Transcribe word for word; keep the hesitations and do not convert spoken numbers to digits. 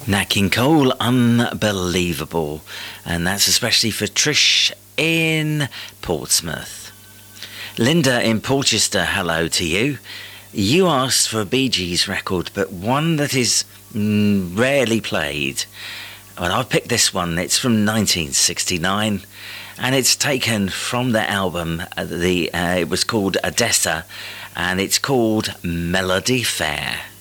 Nat King Cole, Unbelievable. And that's especially for Trish in Portsmouth. Linda in Porchester, hello to you. You asked for a Bee Gees record, but one that is mm, rarely played. Well, I've picked this one. It's from nineteen sixty-nine, and it's taken from the album. Uh, the uh, it was called Odessa, and it's called Melody Fair.